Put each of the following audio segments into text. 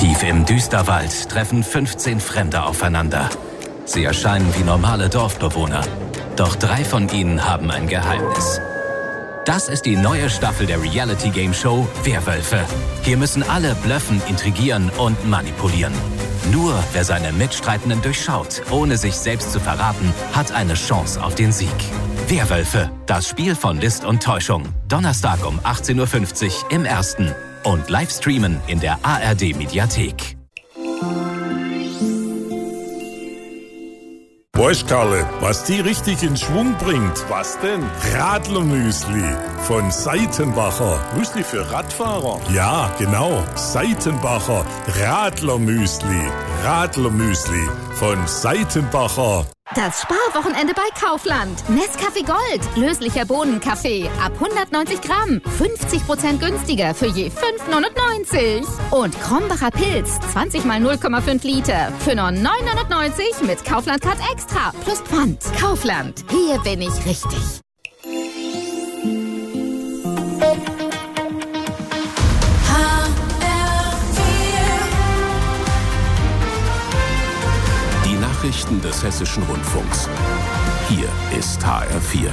Tief im Düsterwald treffen 15 Fremde aufeinander. Sie erscheinen wie normale Dorfbewohner. Doch 3 von ihnen haben ein Geheimnis. Das ist die neue Staffel der Reality-Game-Show Werwölfe. Hier müssen alle bluffen, intrigieren und manipulieren. Nur wer seine Mitstreitenden durchschaut, ohne sich selbst zu verraten, hat eine Chance auf den Sieg. Werwölfe, das Spiel von List und Täuschung. Donnerstag um 18:50 Uhr im Ersten. Und live streamen in der ARD-Mediathek. Weißt Karle, was die richtig in Schwung bringt? Was denn? Radlermüsli von Seitenbacher. Müsli für Radfahrer? Ja, genau. Seitenbacher Radlermüsli. Radlermüsli von Seitenbacher. Das Sparwochenende bei Kaufland. Nescafé Gold. Löslicher Bohnenkaffee. Ab 190 Gramm. 50% günstiger für je 5,99. Und Krombacher Pilz. 20 mal 0,5 Liter. Für nur 9,99 mit Kaufland Card Extra. Plus Pfand. Kaufland. Hier bin ich richtig. Nachrichten des Hessischen Rundfunks. Hier ist HR4.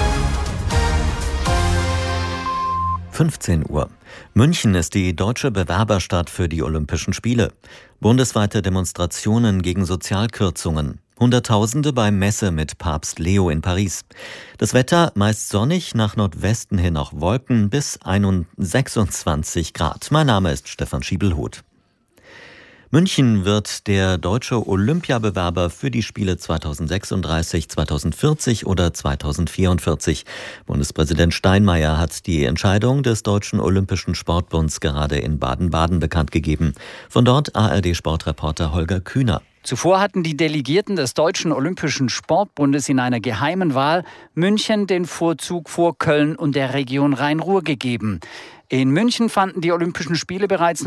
15 Uhr. München ist die deutsche Bewerberstadt für die Olympischen Spiele. Bundesweite Demonstrationen gegen Sozialkürzungen. Hunderttausende beim Messe mit Papst Leo in Paris. Das Wetter meist sonnig, nach Nordwesten hin auch Wolken bis 26 Grad. Mein Name ist Stefan Schiebelhuth. München wird der deutsche Olympiabewerber für die Spiele 2036, 2040 oder 2044. Bundespräsident Steinmeier hat die Entscheidung des Deutschen Olympischen Sportbunds gerade in Baden-Baden bekannt gegeben. Von dort ARD-Sportreporter Holger Kühner. Zuvor hatten die Delegierten des Deutschen Olympischen Sportbundes in einer geheimen Wahl München den Vorzug vor Köln und der Region Rhein-Ruhr gegeben. In München fanden die Olympischen Spiele bereits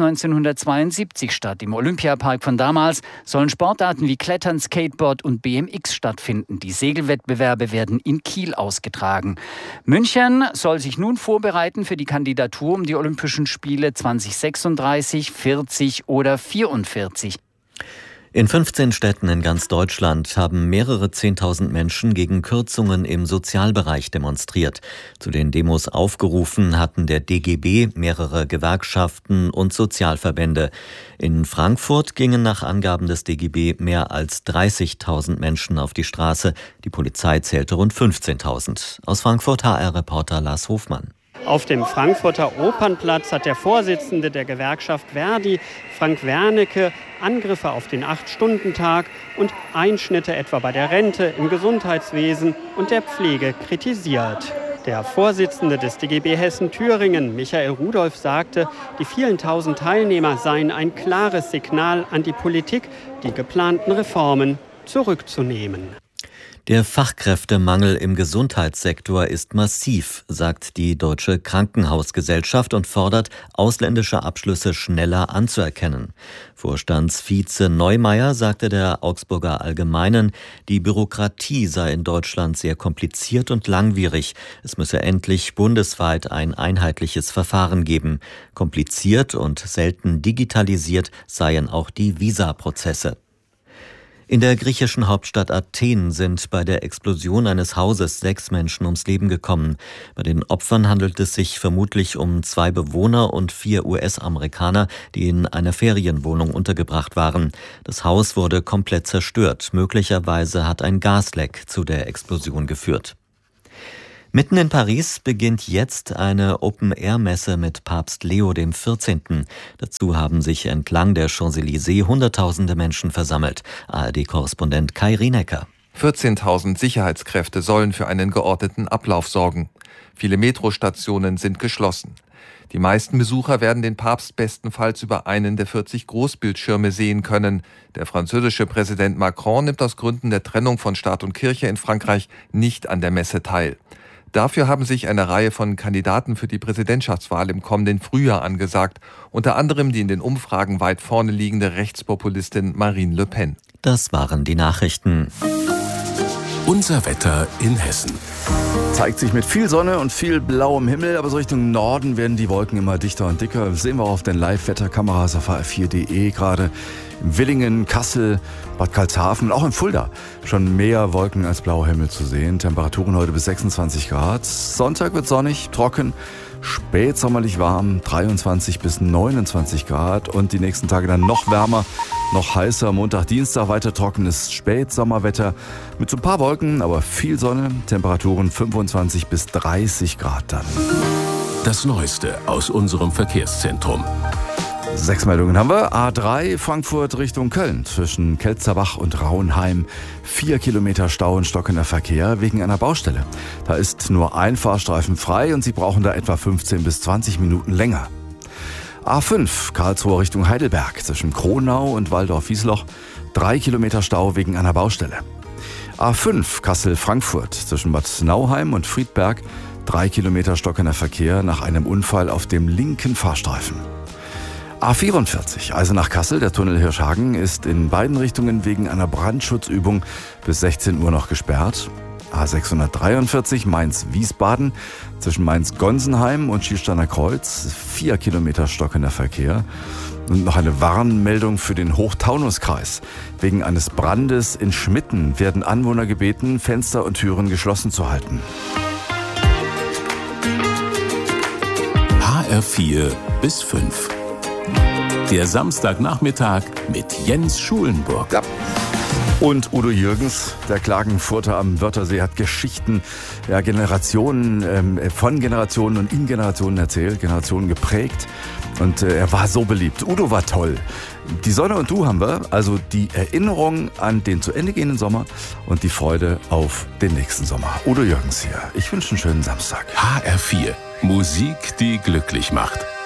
1972 statt. Im Olympiapark von damals sollen Sportarten wie Klettern, Skateboard und BMX stattfinden. Die Segelwettbewerbe werden in Kiel ausgetragen. München soll sich nun vorbereiten für die Kandidatur um die Olympischen Spiele 2036, 40 oder 44. In 15 Städten in ganz Deutschland haben mehrere 10.000 Menschen gegen Kürzungen im Sozialbereich demonstriert. Zu den Demos aufgerufen hatten der DGB, mehrere Gewerkschaften und Sozialverbände. In Frankfurt gingen nach Angaben des DGB mehr als 30.000 Menschen auf die Straße. Die Polizei zählte rund 15.000. Aus Frankfurt HR-Reporter Lars Hofmann. Auf dem Frankfurter Opernplatz hat der Vorsitzende der Gewerkschaft Verdi, Frank Wernicke, Angriffe auf den 8-Stunden-Tag und Einschnitte etwa bei der Rente, im Gesundheitswesen und der Pflege kritisiert. Der Vorsitzende des DGB Hessen-Thüringen, Michael Rudolph, sagte, die vielen tausend Teilnehmer seien ein klares Signal an die Politik, die geplanten Reformen zurückzunehmen. Der Fachkräftemangel im Gesundheitssektor ist massiv, sagt die Deutsche Krankenhausgesellschaft und fordert, ausländische Abschlüsse schneller anzuerkennen. Vorstandsvize Neumeier sagte der Augsburger Allgemeinen, die Bürokratie sei in Deutschland sehr kompliziert und langwierig. Es müsse endlich bundesweit ein einheitliches Verfahren geben. Kompliziert und selten digitalisiert seien auch die Visaprozesse. In der griechischen Hauptstadt Athen sind bei der Explosion eines Hauses 6 Menschen ums Leben gekommen. Bei den Opfern handelt es sich vermutlich um 2 Bewohner und 4 US-Amerikaner, die in einer Ferienwohnung untergebracht waren. Das Haus wurde komplett zerstört. Möglicherweise hat ein Gasleck zu der Explosion geführt. Mitten in Paris beginnt jetzt eine Open-Air-Messe mit Papst Leo XIV. Dazu haben sich entlang der Champs-Élysées Hunderttausende Menschen versammelt. ARD-Korrespondent Kai Rienecker. 14.000 Sicherheitskräfte sollen für einen geordneten Ablauf sorgen. Viele Metrostationen sind geschlossen. Die meisten Besucher werden den Papst bestenfalls über einen der 40 Großbildschirme sehen können. Der französische Präsident Macron nimmt aus Gründen der Trennung von Staat und Kirche in Frankreich nicht an der Messe teil. Dafür haben sich eine Reihe von Kandidaten für die Präsidentschaftswahl im kommenden Frühjahr angesagt, unter anderem die in den Umfragen weit vorne liegende Rechtspopulistin Marine Le Pen. Das waren die Nachrichten. Unser Wetter in Hessen. Zeigt sich mit viel Sonne und viel blauem Himmel, aber so Richtung Norden werden die Wolken immer dichter und dicker. Das sehen wir auch auf den Live-Wetterkameras auf hr4.de gerade. In Villingen, Kassel, Bad Karlshafen, auch in Fulda schon mehr Wolken als blauer Himmel zu sehen. Temperaturen heute bis 26 Grad. Sonntag wird sonnig, trocken, spätsommerlich warm, 23 bis 29 Grad. Und die nächsten Tage dann noch wärmer, noch heißer. Montag, Dienstag weiter trockenes Spätsommerwetter mit so ein paar Wolken, aber viel Sonne. Temperaturen 25 bis 30 Grad dann. Das Neueste aus unserem Verkehrszentrum. 6 Meldungen haben wir. A3 Frankfurt Richtung Köln zwischen Kelzerbach und Rauenheim. 4 Kilometer Stau und stockender Verkehr wegen einer Baustelle. Da ist nur ein Fahrstreifen frei und Sie brauchen da etwa 15 bis 20 Minuten länger. A5 Karlsruhe Richtung Heidelberg zwischen Kronau und Walldorf-Wiesloch. 3 Kilometer Stau wegen einer Baustelle. A5 Kassel-Frankfurt zwischen Bad Nauheim und Friedberg. 3 Kilometer stockender Verkehr nach einem Unfall auf dem linken Fahrstreifen. A44 Eisenach-Kassel, der Tunnel Hirschhagen, ist in beiden Richtungen wegen einer Brandschutzübung bis 16 Uhr noch gesperrt. A643 Mainz-Wiesbaden zwischen Mainz-Gonsenheim und Schiersteiner Kreuz, 4 Kilometer stockender Verkehr. Und noch eine Warnmeldung für den Hochtaunuskreis. Wegen eines Brandes in Schmitten werden Anwohner gebeten, Fenster und Türen geschlossen zu halten. HR4 bis 5. Der Samstagnachmittag mit Jens Schulenburg. Ja. Und Udo Jürgens, der Klagenfurter am Wörthersee, hat Geschichten, Generationen, von Generationen und in Generationen erzählt, Generationen geprägt. Und er war so beliebt. Udo war toll. Die Sonne und du haben wir, also die Erinnerung an den zu Ende gehenden Sommer und die Freude auf den nächsten Sommer. Udo Jürgens hier. Ich wünsche einen schönen Samstag. HR4. Musik, die glücklich macht.